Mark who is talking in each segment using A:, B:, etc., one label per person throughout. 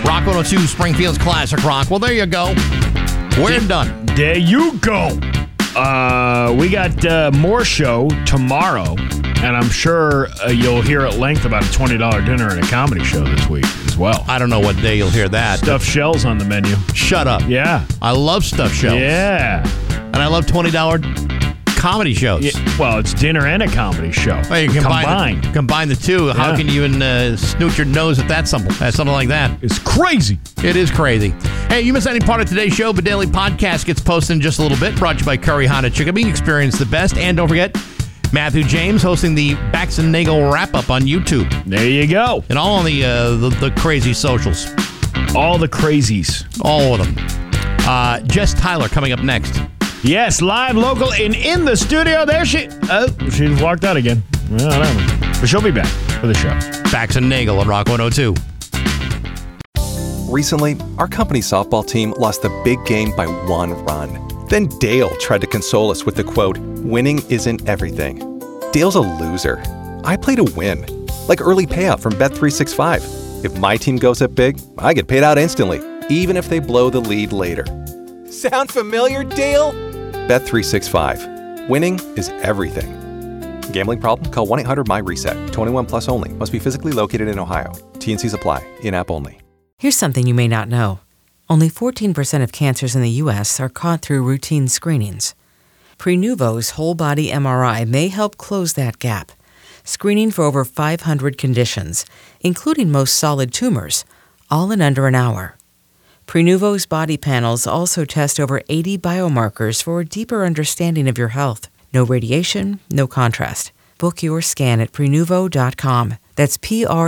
A: Rock 102, Springfield's Classic Rock. Well, there you go. We're done.
B: There you go. We got more show tomorrow, and I'm sure you'll hear at length about a $20 dinner and a comedy show this week as well.
A: I don't know what day you'll hear that.
B: Stuffed shells on the menu.
A: Shut up.
B: Yeah.
A: I love stuffed shells.
B: Yeah.
A: And I love $20 comedy shows.
B: Yeah, well, it's dinner and a comedy show.
A: Well, you combine the two. How can you even snoot your nose at that something like that?
B: It's crazy.
A: It is crazy. Hey, you miss any part of today's show? The daily podcast gets posted in just a little bit. Brought to you by Curry Honda Chicopee. Experience the best. And don't forget, Matthew James hosting the Bax and Nagel wrap-up on YouTube.
B: There you go.
A: And all on the crazy socials.
B: All the crazies.
A: All of them. Jess Tyler coming up next.
B: Yes, live, local, and in the studio. There she walked out again. Well, I don't know. But she'll be back for the show.
A: Bax and Nagel on Rock 102.
C: Recently, our company softball team lost the big game by 1 run. Then Dale tried to console us with the quote, "Winning isn't everything." Dale's a loser. I play to win. Like early payout from Bet365. If my team goes up big, I get paid out instantly, even if they blow the lead later. Sound familiar, Dale? Bet365. Winning is everything. Gambling problem? Call 1-800-MY-RESET. 21 plus only. Must be physically located in Ohio. T&Cs apply. In-app only.
D: Here's something you may not know. Only 14% of cancers in the U.S. are caught through routine screenings. Prenuvo's whole-body MRI may help close that gap, screening for over 500 conditions, including most solid tumors, all in under an hour. Prenuvo's body panels also test over 80 biomarkers for a deeper understanding of your health. No radiation, no contrast. Book your scan at Prenuvo.com. That's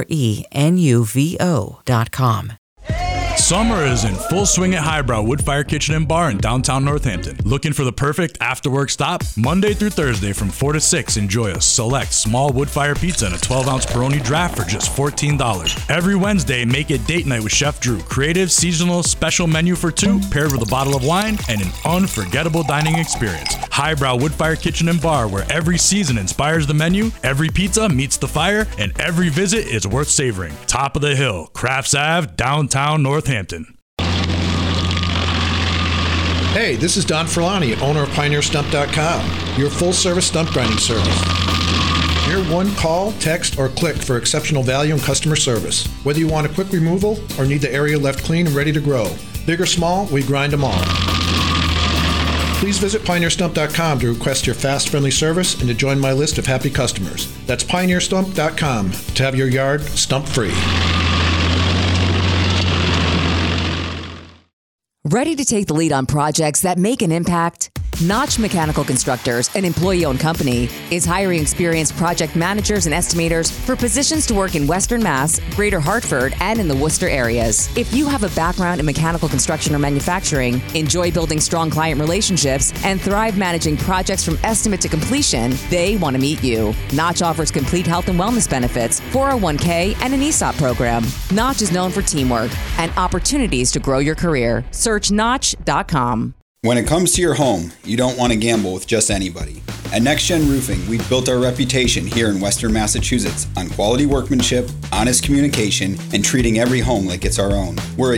D: Prenuvo.com.
E: Summer is in full swing at Highbrow Woodfire Kitchen and Bar in downtown Northampton. Looking for the perfect after-work stop? Monday through Thursday from 4 to 6, enjoy a select small woodfire pizza and a 12-ounce Peroni draft for just $14. Every Wednesday, make it date night with Chef Drew. Creative, seasonal, special menu for 2, paired with a bottle of wine and an unforgettable dining experience. Highbrow Woodfire Kitchen and Bar, where every season inspires the menu, every pizza meets the fire, and every visit is worth savoring. Top of the Hill, Crafts Ave, downtown Northampton.
F: Hey, this is Don Ferlani, owner of PioneerStump.com, your full-service stump grinding service. Your one call, text, or click for exceptional value and customer service. Whether you want a quick removal or need the area left clean and ready to grow. Big or small, we grind them all. Please visit PioneerStump.com to request your fast, friendly service and to join my list of happy customers. That's PioneerStump.com to have your yard stump-free.
G: Ready to take the lead on projects that make an impact? Notch Mechanical Constructors, an employee-owned company, is hiring experienced project managers and estimators for positions to work in Western Mass, Greater Hartford, and in the Worcester areas. If you have a background in mechanical construction or manufacturing, enjoy building strong client relationships, and thrive managing projects from estimate to completion, they want to meet you. Notch offers complete health and wellness benefits, 401k, and an ESOP program. Notch is known for teamwork and opportunities to grow your career. Search Notch.com.
H: When it comes to your home, you don't want to gamble with just anybody. At Next Gen Roofing, we've built our reputation here in Western Massachusetts on quality workmanship, honest communication, and treating every home like it's our own. We're a